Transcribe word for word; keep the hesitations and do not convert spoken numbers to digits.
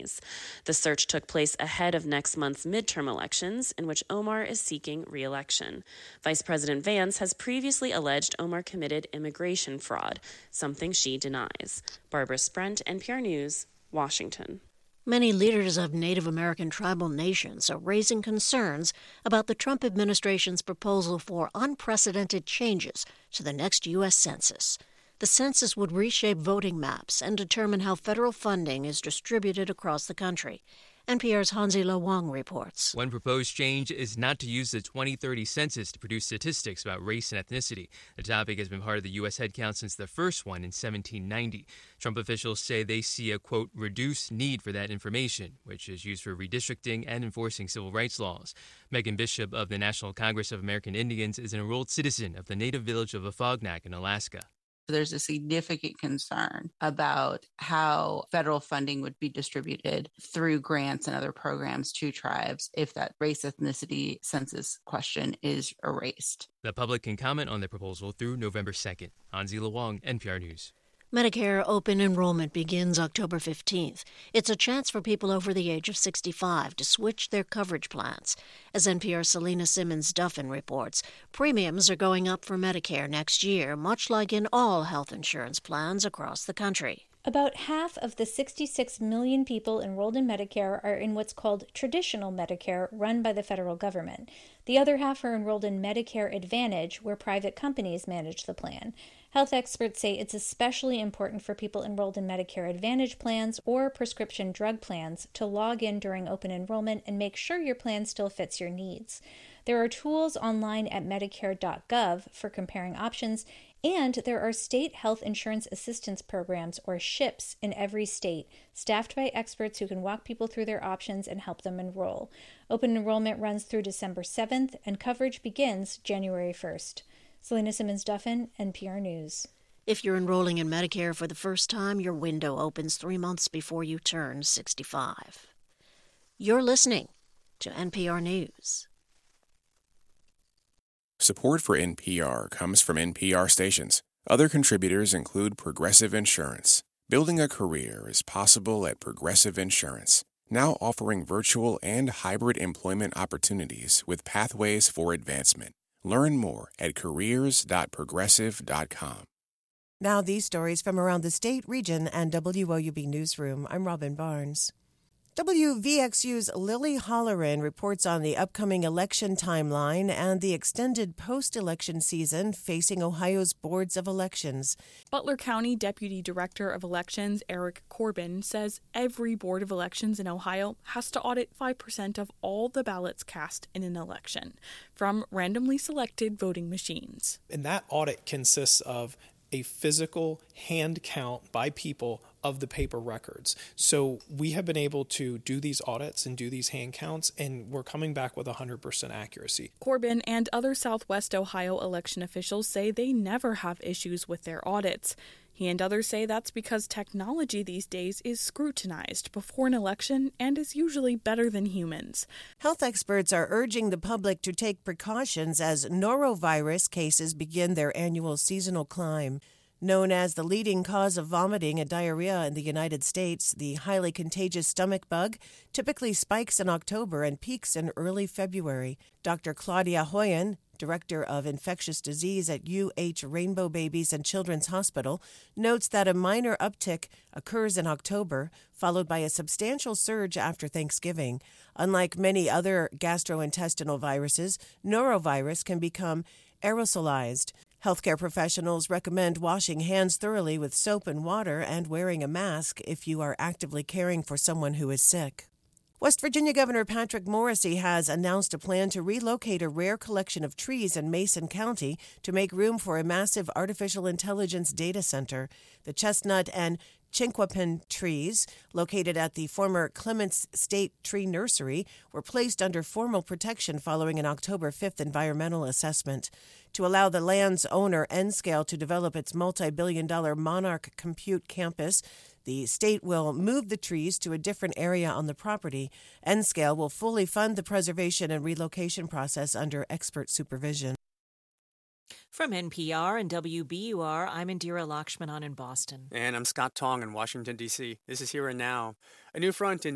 companies. The search took place ahead of next month's midterm elections, in which Omar is seeking re-election. Vice President Vance has previously alleged Omar committed immigration fraud, something she denies. Barbara Sprent, N P R News, Washington. Many leaders of Native American tribal nations are raising concerns about the Trump administration's proposal for unprecedented changes to the next U S Census. The census would reshape voting maps and determine how federal funding is distributed across the country. N P R's Hansi Lo Wang reports. One proposed change is not to use the twenty thirty census to produce statistics about race and ethnicity. The topic has been part of the U S headcount since the first one in seventeen ninety. Trump officials say they see a, quote, reduced need for that information, which is used for redistricting and enforcing civil rights laws. Megan Bishop of the National Congress of American Indians is an enrolled citizen of the native village of Afognak in Alaska. There's a significant concern about how federal funding would be distributed through grants and other programs to tribes if that race ethnicity census question is erased. The public can comment on the proposal through November second. Hansi Lo Wang, N P R News. Medicare open enrollment begins October fifteenth. It's a chance for people over the age of sixty-five to switch their coverage plans. As N P R's Selena Simmons-Duffin reports, premiums are going up for Medicare next year, much like in all health insurance plans across the country. About half of the sixty-six million people enrolled in Medicare are in what's called traditional Medicare, run by the federal government. The other half are enrolled in Medicare Advantage, where private companies manage the plan. Health experts say it's especially important for people enrolled in Medicare Advantage plans or prescription drug plans to log in during open enrollment and make sure your plan still fits your needs. There are tools online at medicare dot gov for comparing options, and there are state health insurance assistance programs, or SHIPs, in every state, staffed by experts who can walk people through their options and help them enroll. Open enrollment runs through December seventh, and coverage begins January first. Selena Simmons-Duffin, N P R News. If you're enrolling in Medicare for the first time, your window opens three months before you turn sixty-five. You're listening to N P R News. Support for N P R comes from N P R stations. Other contributors include Progressive Insurance. Building a career is possible at Progressive Insurance, now offering virtual and hybrid employment opportunities with pathways for advancement. Learn more at careers dot progressive dot com. Now these stories from around the state, region, and W O U B Newsroom. I'm Robin Barnes. W V X U's Lily Holleran reports on the upcoming election timeline and the extended post-election season facing Ohio's boards of elections. Butler County Deputy Director of Elections Eric Corbin says every board of elections in Ohio has to audit five percent of all the ballots cast in an election from randomly selected voting machines. And that audit consists of a physical hand count by people of the paper records. So we have been able to do these audits and do these hand counts, and we're coming back with one hundred percent accuracy. Corbin and other Southwest Ohio election officials say they never have issues with their audits. He and others say that's because technology these days is scrutinized before an election and is usually better than humans. Health experts are urging the public to take precautions as norovirus cases begin their annual seasonal climb. Known as the leading cause of vomiting and diarrhea in the United States, the highly contagious stomach bug typically spikes in October and peaks in early February. Doctor Claudia Hoyen, Director of Infectious Disease at U H Rainbow Babies and Children's Hospital, notes that a minor uptick occurs in October, followed by a substantial surge after Thanksgiving. Unlike many other gastrointestinal viruses, norovirus can become aerosolized. Healthcare professionals recommend washing hands thoroughly with soap and water and wearing a mask if you are actively caring for someone who is sick. West Virginia Governor Patrick Morrisey has announced a plan to relocate a rare collection of trees in Mason County to make room for a massive artificial intelligence data center. The chestnut and chinquapin trees, located at the former Clements State Tree Nursery, were placed under formal protection following an October fifth environmental assessment. To allow the land's owner, N-Scale, to develop its multi-billion dollar Monarch Compute campus, the state will move the trees to a different area on the property. N-Scale will fully fund the preservation and relocation process under expert supervision. From N P R and W B U R, I'm Indira Lakshmanan in Boston. And I'm Scott Tong in Washington, D C. This is Here and Now. A new front in